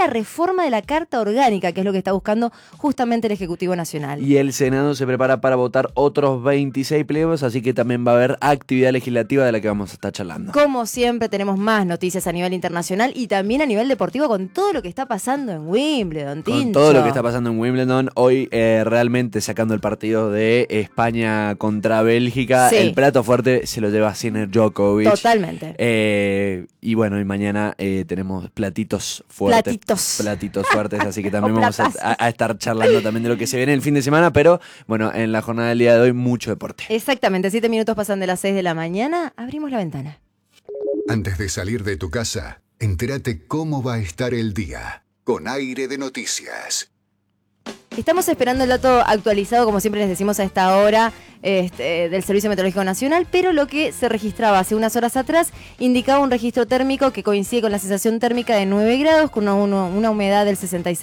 la reforma de la Carta Orgánica, que es lo que está buscando justamente el Ejecutivo Nacional. Y el Senado se prepara para votar otros 26 pliegos, así que también va a haber actividad legislativa de la que vamos a estar charlando. Como siempre, tenemos más noticias a nivel internacional y también a nivel deportivo con todo lo que está pasando en Wimbledon, Tincho. Con todo lo que está pasando en Wimbledon, hoy realmente sacando el partido de España contra Bélgica, Sí. El plato fuerte se lo lleva Sinner Djokovic. Totalmente. Y bueno, y mañana tenemos platitos fuertes. Platitos fuertes, así que también vamos a estar charlando también de lo que se viene el fin de semana, pero bueno, en la jornada del día de hoy mucho deporte. Exactamente, 7 minutos pasan de las 6 de la mañana, abrimos la ventana. Antes de salir de tu casa, entérate cómo va a estar el día con Aire de Noticias. Estamos esperando el dato actualizado, como siempre les decimos a esta hora, del Servicio Meteorológico Nacional, pero lo que se registraba hace unas horas atrás indicaba un registro térmico que coincide con la sensación térmica de 9 grados, con una humedad del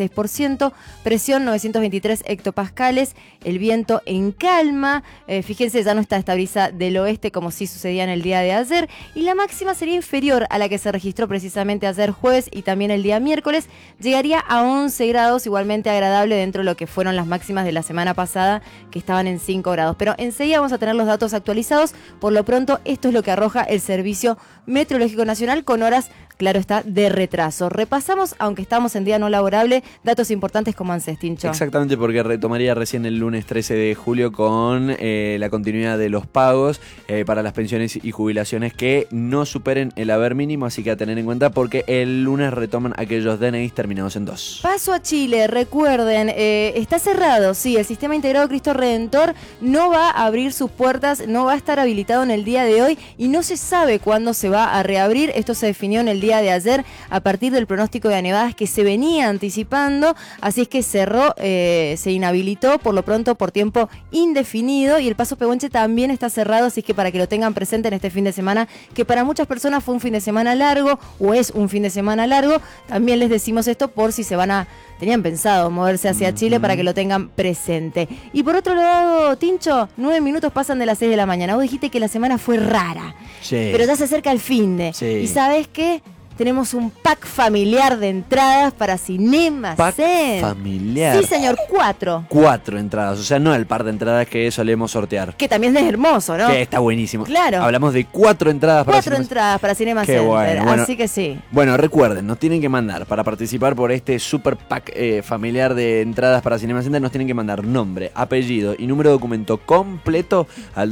66%, presión 923 hectopascales, el viento en calma, fíjense, ya no está esta brisa del oeste como sí sucedía en el día de ayer, y la máxima sería inferior a la que se registró precisamente ayer jueves y también el día miércoles, llegaría a 11 grados, igualmente agradable dentro de lo que fueron las máximas de la semana pasada, que estaban en 5 grados, pero enseguida vamos a tener los datos actualizados. Por lo pronto, esto es lo que arroja el Servicio Meteorológico Nacional con horas, claro está, de retraso. Repasamos, aunque estamos en día no laborable, datos importantes como ANSES, Tincho. Exactamente, porque retomaría recién el lunes 13 de julio con la continuidad de los pagos para las pensiones y jubilaciones que no superen el haber mínimo, así que a tener en cuenta porque el lunes retoman aquellos DNIs terminados en 2. Paso a Chile, recuerden, está cerrado, sí, el Sistema Integrado Cristo Redentor no va a abrir sus puertas, no va a estar habilitado en el día de hoy y no se sabe cuándo se va a reabrir. Esto se definió en el día de ayer a partir del pronóstico de nevadas que se venía anticipando, así es que cerró, se inhabilitó por lo pronto por tiempo indefinido, y el Paso Pehuenche también está cerrado, así es que para que lo tengan presente en este fin de semana, que para muchas personas fue un fin de semana largo o es un fin de semana largo, también les decimos esto por si tenían pensado moverse hacia Chile, para que lo tengan presente. Y por otro lado, Tincho, 9 minutos pasan de las 6 de la mañana. Vos dijiste que la semana fue rara, Sí. pero ya se acerca el finde. Sí. ¿Y sabes qué? Tenemos un pack familiar de entradas para Cinema Pack Zen. familiar. Sí, señor, 4. 4 entradas, o sea, no el par de entradas que solemos sortear. Que también es hermoso, ¿no? Que está buenísimo. Claro. Hablamos de 4 entradas para 4 entradas para Cinema Qué Center, bueno. así que sí. Bueno, recuerden, nos tienen que mandar para participar por este super pack familiar de entradas para Cinema Center, nos tienen que mandar nombre, apellido y número de documento completo al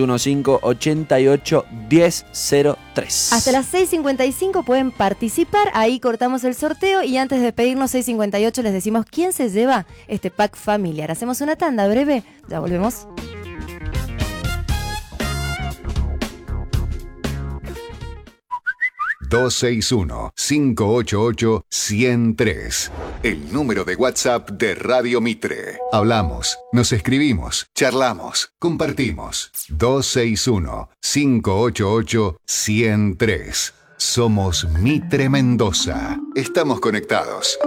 2615-88-1003. Hasta las 6:55 pueden participar, ahí cortamos el sorteo y antes de despedirnos 6:58 les decimos quién se lleva este pack familiar. Hacemos una tanda breve, ya volvemos. ...261-588-1003... el número de WhatsApp de Radio Mitre. Hablamos, nos escribimos, charlamos, compartimos. 261-588-1003. Somos Mitre Mendoza. Estamos conectados.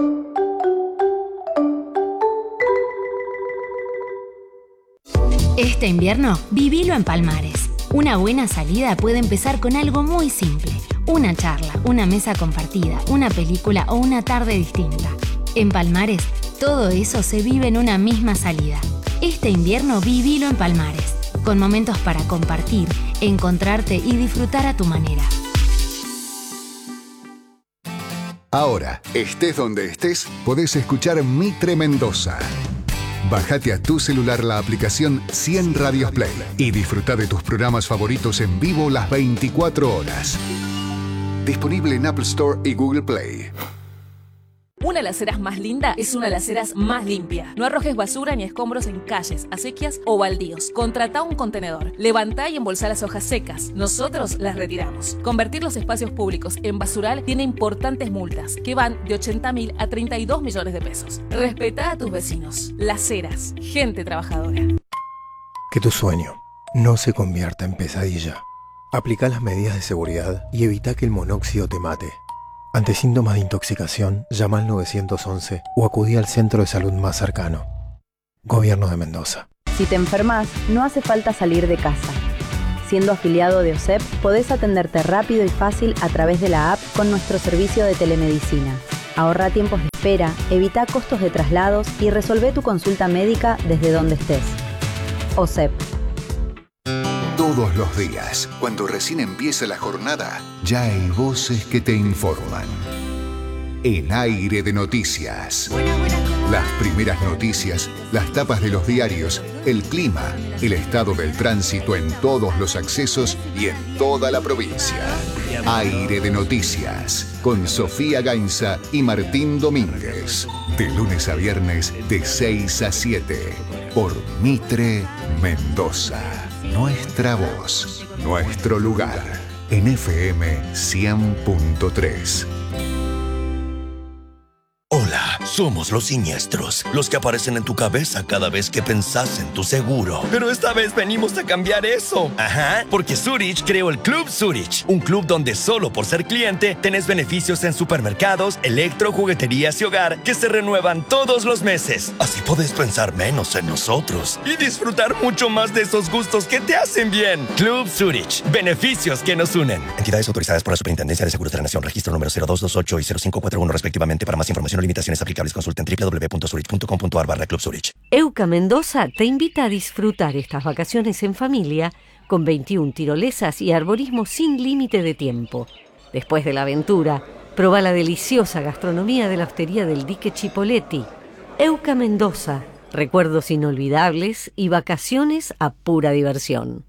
Este invierno, vivilo en Palmares. Una buena salida puede empezar con algo muy simple. Una charla, una mesa compartida, una película o una tarde distinta. En Palmares, todo eso se vive en una misma salida. Este invierno, vivilo en Palmares. Con momentos para compartir, encontrarte y disfrutar a tu manera. Ahora, estés donde estés, podés escuchar Mitre Mendoza. Bájate a tu celular la aplicación 100 Radios Play y disfruta de tus programas favoritos en vivo las 24 horas. Disponible en Apple Store y Google Play. Una de las aceras más linda es una de las aceras más limpia. No arrojes basura ni escombros en calles, acequias o baldíos. Contratá un contenedor. Levantá y embolsá las hojas secas. Nosotros las retiramos. Convertir los espacios públicos en basural tiene importantes multas que van de 80.000 a 32 millones de pesos. Respetá a tus vecinos. Las Heras, gente trabajadora. Que tu sueño no se convierta en pesadilla. Aplica las medidas de seguridad y evita que el monóxido te mate. Ante síntomas de intoxicación, llama al 911 o acudí al centro de salud más cercano. Gobierno de Mendoza. Si te enfermas, no hace falta salir de casa. Siendo afiliado de OSEP, podés atenderte rápido y fácil a través de la app con nuestro servicio de telemedicina. Ahorra tiempos de Espera, evita costos de traslados y resolvé tu consulta médica desde donde estés. OSEP. Todos los días, cuando recién empieza la jornada, ya hay voces que te informan. El aire de noticias. Las primeras noticias, las tapas de los diarios, el clima, el estado del tránsito en todos los accesos y en toda la provincia. Aire de noticias, con Sofía Gainza y Martín Domínguez. De lunes a viernes, de 6 a 7. Por Mitre Mendoza. Nuestra voz, nuestro lugar. En FM 100.3. Hola, somos los siniestros, los que aparecen en tu cabeza cada vez que pensás en tu seguro. Pero esta vez venimos a cambiar eso. Ajá, porque Zurich creó el Club Zurich, un club donde solo por ser cliente tenés beneficios en supermercados, electro, jugueterías y hogar que se renuevan todos los meses. Así podés pensar menos en nosotros y disfrutar mucho más de esos gustos que te hacen bien. Club Zurich, beneficios que nos unen. Entidades autorizadas por la Superintendencia de Seguros de la Nación, registro número 0228 y 0541 respectivamente. Para más información o limitaciones aplicables, consulten www.zurich.com.ar/Club Zurich. EUCA Mendoza te invita a disfrutar estas vacaciones en familia con 21 tirolesas y arborismo sin límite de tiempo. Después de la aventura, proba la deliciosa gastronomía de la hostería del Dique Chipoletti. EUCA Mendoza, recuerdos inolvidables y vacaciones a pura diversión.